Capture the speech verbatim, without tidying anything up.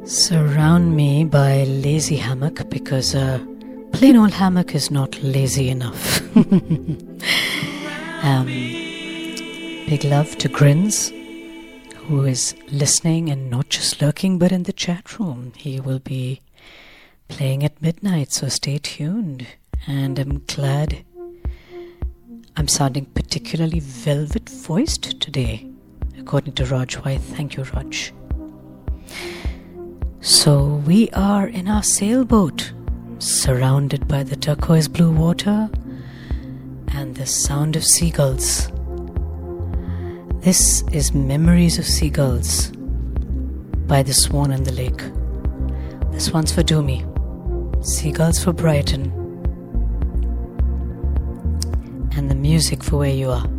Surround me by lazy hammock, because a plain old hammock is not lazy enough. um, big love to Grins, who is listening and not just lurking but in the chat room. He will be playing at midnight, so stay tuned. And I'm glad I'm sounding particularly velvet voiced today, according to Raj White. Thank you, Raj. So we are in our sailboat, surrounded by the turquoise blue water and the sound of seagulls. This is Memories of Seagulls by The Swan and the Lake. This one's for Doomy. Seagulls for Brighton. And the music for where you are.